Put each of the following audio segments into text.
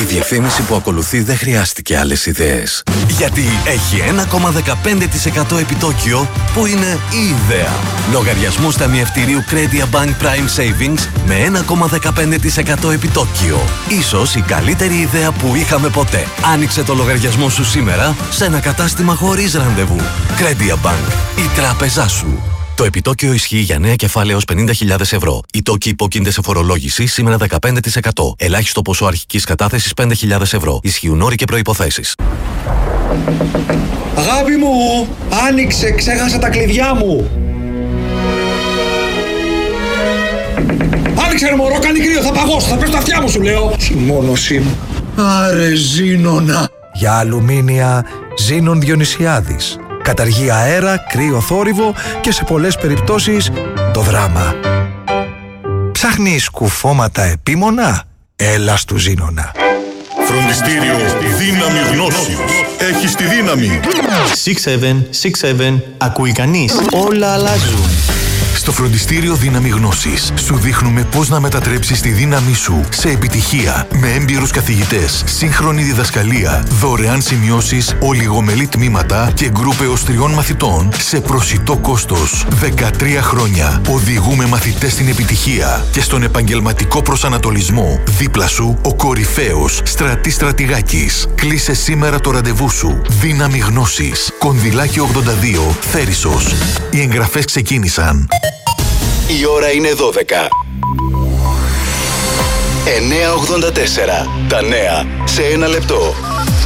Η διαφήμιση που ακολουθεί δεν χρειάστηκε άλλες ιδέες. Γιατί έχει 1,15% επιτόκιο που είναι η ιδέα. Λογαριασμούς ταμιευτηρίου Credia Bank Prime Savings με 1,15% επιτόκιο. Ίσως η καλύτερη ιδέα που είχαμε ποτέ. Άνοιξε το λογαριασμό σου σήμερα σε ένα κατάστημα χωρίς ραντεβού. Credia Bank. Η τράπεζά σου. Το επιτόκιο ισχύει για νέα κεφάλαια έως 50.000 ευρώ. Οι τόκοι υπόκεινται σε φορολόγηση σήμερα 15%. Ελάχιστο ποσό αρχικής κατάθεσης 5.000 ευρώ. Ισχύουν όροι και προϋποθέσεις. Αγάπη μου, άνοιξε, ξέχασα τα κλειδιά μου. Άνοιξε ρε μωρό, κάνει κρύο, θα παγώσω, θα πέσω τα αυτιά μου σου λέω. Συμμόνωσή μου. Άρε Ζήνονα. Για αλουμίνια Ζήνων Διονυσιάδης. Καταργεί αέρα, κρύο, θόρυβο και σε πολλές περιπτώσεις το δράμα. Ψάχνεις κουφώματα επίμονα? Έλα στου Ζήνονα. Φροντιστήριο Δύναμη Γνώσεως. Έχεις τη δύναμη. 6767. Ακούει κανείς? Όλα αλλάζουν. Στο Φροντιστήριο Δύναμη Γνώσης σου δείχνουμε πώς να μετατρέψεις τη δύναμή σου σε επιτυχία. Με έμπειρους καθηγητές, σύγχρονη διδασκαλία, δωρεάν σημειώσεις, ολιγομελή τμήματα και γκρουπ έως 3 μαθητών σε προσιτό κόστος. 13 χρόνια οδηγούμε μαθητές στην επιτυχία και στον επαγγελματικό προσανατολισμό. Δίπλα σου ο κορυφαίος Στρατής Στρατηγάκης. Κλείσε σήμερα το ραντεβού σου. Δύναμη Γνώσης. Κονδυλάκι 82, Θέρισος. Οι εγγραφές ξεκίνησαν. Η ώρα είναι 12. 9.84. Τα νέα σε ένα λεπτό.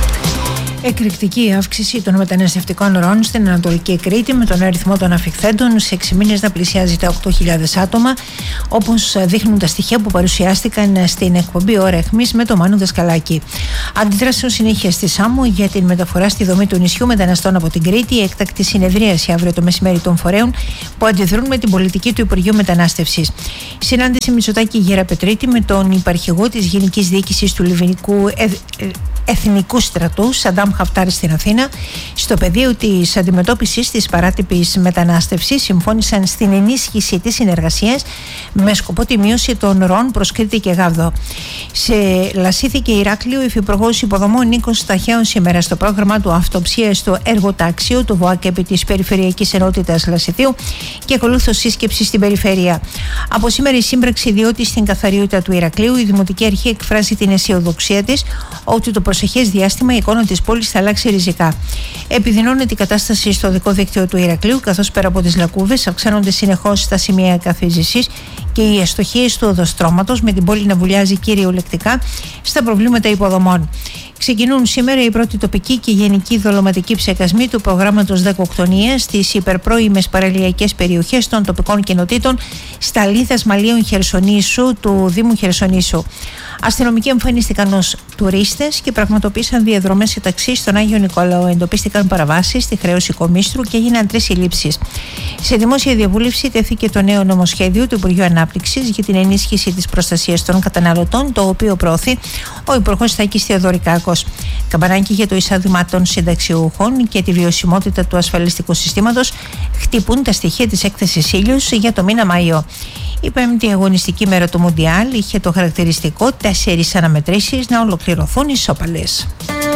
Εκρηκτική αύξηση των μεταναστευτικών ροών στην Ανατολική Κρήτη, με τον αριθμό των αφιχθέντων σε 6 μήνες να πλησιάζει τα 8.000 άτομα, όπως δείχνουν τα στοιχεία που παρουσιάστηκαν στην εκπομπή Ώρα Αιχμής με το Μάνο Δασκαλάκη. Αντιδράσεων συνέχεια στη Σάμο για την μεταφορά στη δομή του νησιού μεταναστών από την Κρήτη. Η έκτακτη συνεδρίαση αύριο το μεσημέρι των φορέων που αντιδρούν με την πολιτική του Υπουργείου Μετανάστευσης. Συνάντηση Μητσοτάκη Γεραπετρίτη με τον υπαρχηγό της Γενικής Διοίκησης του Λιβυκού Εθνικού Στρατού, Σαντάμ Χαφτάρ, στην Αθήνα. Στο πεδίο της αντιμετώπισης της παράτυπης μετανάστευσης συμφώνησαν στην ενίσχυση της συνεργασίας με σκοπό τη μείωση των ροών προς Κρήτη και Γάβδο. Σε Λασίθι και Ηράκλειο, ο Υφυπουργός Υποδομών Νίκος Σταχέων σήμερα στο πρόγραμμα του αυτοψία στο εργοτάξιο του ΒΟΑΚ επί της Περιφερειακής Ενότητας Λασιθίου και ακολούθως σύσκεψη στην περιφέρεια. Από σήμερα η σύμπραξη ιδιώτη στην καθαριότητα του Ηρακλείου. Η Δημοτική Αρχή εκφράζει την αισιοδοξία της ότι το προσεχές διάστημα η εικόνα της πόλης θα αλλάξει ριζικά. Επιδεινώνεται η κατάσταση στο οδικό δίκτυο του Ηρακλείου, καθώς πέρα από τις λακκούβες αυξάνονται συνεχώς τα σημεία καθίζησης και οι αστοχίες του οδοστρώματος, με την πόλη να βουλιάζει κυριολεκτικά στα προβλήματα υποδομών. Ξεκινούν σήμερα οι πρώτοι τοπικοί και γενικοί δολωματικοί ψεκασμοί του προγράμματος δεκοκτονίας στις υπερπρώιμες παραλιακές περιοχές των τοπικών κοινοτήτων Σταλίδας, Μαλίων, Χερσονήσου του Δήμου Χερσονήσου. Αστυνομικοί εμφανίστηκαν ως τουρίστες και πραγματοποίησαν διαδρομές σε ταξί στον Άγιο Νικόλαο. Εντοπίστηκαν παραβάσεις στη χρέωση κομίστρου και έγιναν 3 συλλήψεις. Σε δημόσια διαβούλευση τέθηκε το νέο νομοσχέδιο του Υπουργείου Ανάπτυξης για την ενίσχυση της προστασίας των καταναλωτών, το οποίο προωθεί ο Υπουργός Τάκης Θεοδωρικάκος. Καμπανάκι για το εισόδημα των συνταξιούχων και τη βιωσιμότητα του ασφαλιστικού συστήματος χτυπούν τα στοιχεία της έκθεσης Ήλιος για το μήνα Μάιο. Η 5η αγωνιστική μέρα του Μουντιάλ είχε το χαρακτηριστικό 4 αναμετρήσεις να ολοκληρωθούν ισόπαλες.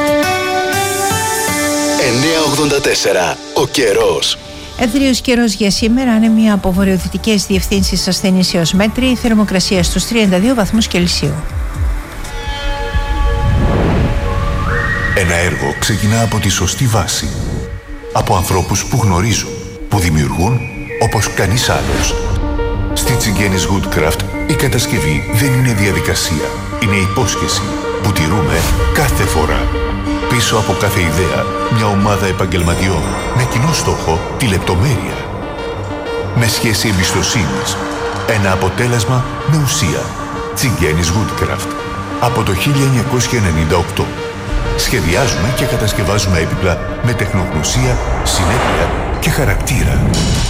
9.84. Ο καιρός. Έθριος καιρός για σήμερα, άνεμοι από βορειοδυτικές διευθύνσεις ασθενής έως μέτρη, θερμοκρασία στους 32 βαθμούς Κελσίου. Ένα έργο ξεκινά από τη σωστή βάση. Από ανθρώπους που γνωρίζουν, που δημιουργούν όπως κανείς άλλος. Στη Τσιγκένης Woodcraft η κατασκευή δεν είναι διαδικασία. Είναι υπόσχεση που τηρούμε κάθε φορά. Πίσω από κάθε ιδέα, μια ομάδα επαγγελματιών με κοινό στόχο τη λεπτομέρεια. Με σχέση εμπιστοσύνης. Ένα αποτέλεσμα με ουσία. Τσιγκένης Woodcraft. Από το 1998. Σχεδιάζουμε και κατασκευάζουμε έπιπλα με τεχνογνωσία, συνέπεια και χαρακτήρα.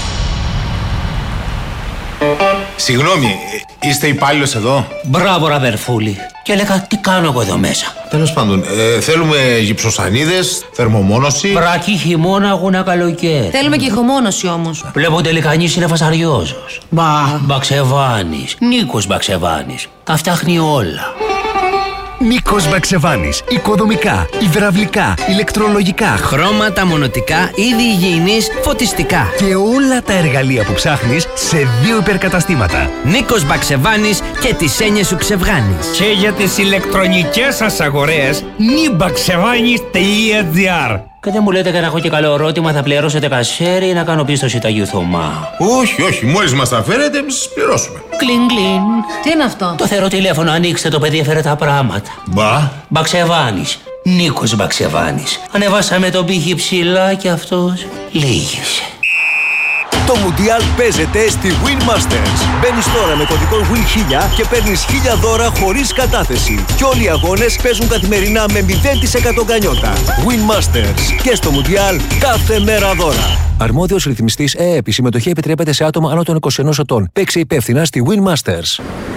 Συγγνώμη, είστε υπάλληλος εδώ? Μπράβο, αδερφούλη. Και έλεγα, τι κάνω εγώ εδώ μέσα. Τέλος πάντων, θέλουμε γυψοσανίδες, θερμομόνωση. Βρακή, χειμώνα, αγώνα, καλοκαίρι. Θέλουμε και ηχομόνωση όμως. Βλέπω τελικανής είναι φασαριόζος. Μπαξεβάνης, Νίκος Μπαξεβάνης. Τα φτιάχνει όλα. Νίκος Βαξεβάνης. Οικοδομικά, υδραυλικά, ηλεκτρολογικά, χρώματα, μονοτικά, είδη υγιεινής, φωτιστικά. Και όλα τα εργαλεία που ψάχνεις σε 2 υπερκαταστήματα. Νίκος Βαξεβάνης και τις έννοιες σου ξεβγάνεις. Και για τις ηλεκτρονικές σας αγορές, nibaxevanis.gr. Και δεν μου λέτε και να έχω και καλό ερώτημα, θα πληρώσετε κασέρι ή να κάνω πίστοση Αγίου Θωμά? Όχι, μόλις μας τα φέρετε, εμείς σας πληρώσουμε. Κλιν, κλιν. Τι είναι αυτό? Το θεωρώ τηλέφωνο, ανοίξτε το, παιδί έφερε τα πράγματα. Μπα. Μπαξεβάνης. Νίκος Μπαξεβάνης. Ανεβάσαμε τον πύχη ψηλά και αυτός λύγησε. Το Μουντιάλ παίζεται στη Win Masters. Μπαίνεις τώρα με κωδικό WIN1000 και παίρνεις 1000 δώρα χωρίς κατάθεση. Και όλοι οι αγώνες παίζουν καθημερινά με 0% γκανιότα. Win Masters. Και στο Μουντιάλ κάθε μέρα δώρα. Αρμόδιος ρυθμιστής ΕΕΠ. Η συμμετοχή επιτρέπεται σε άτομα άνω των 21 ετών. Παίξε υπεύθυνα στη Win Masters.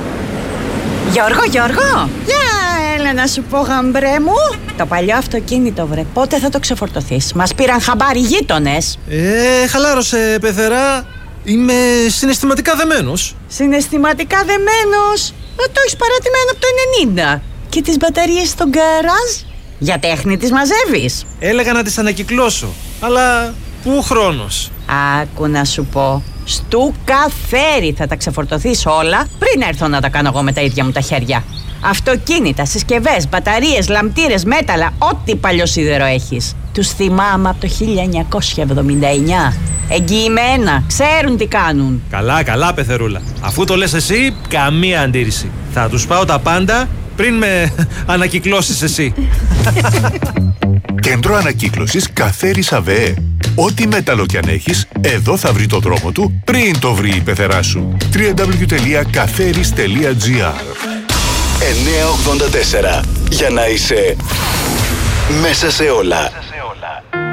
Γιώργο! Έλα να σου πω, γαμπρέ μου. Το παλιό αυτοκίνητο, βρε, πότε θα το ξεφορτωθείς? Μας πήραν χαμπάρι γείτονες. Χαλάρωσε, πεθερά. Είμαι συναισθηματικά δεμένος. Συναισθηματικά δεμένος? Το έχεις παρατημένο από το 90. Και τις μπαταρίες στο γκαράζ? Για τέχνη τις μαζεύεις? Έλεγα να τις ανακυκλώσω, αλλά πού χρόνος? Άκου να σου πω. Στου καφέρι θα τα ξεφορτωθείς όλα πριν έρθω να τα κάνω εγώ με τα ίδια μου τα χέρια. Αυτοκίνητα, συσκευές, μπαταρίες, λαμπτήρες, μέταλλα, ό,τι παλιό σίδερο έχεις. Τους θυμάμαι από το 1979. Εγγυημένα, ξέρουν τι κάνουν. Καλά, πεθερούλα. Αφού το λες εσύ, καμία αντίρρηση. Θα τους πάω τα πάντα πριν με ανακυκλώσεις εσύ. Κέντρο ανακύκλωσης Καθέρης ΑΒΕ. Ό,τι μέταλλο κι αν έχεις, εδώ θα βρει το δρόμο του πριν το βρει η πεθερά σου. www.katheris.gr 984. Για να είσαι μέσα σε όλα.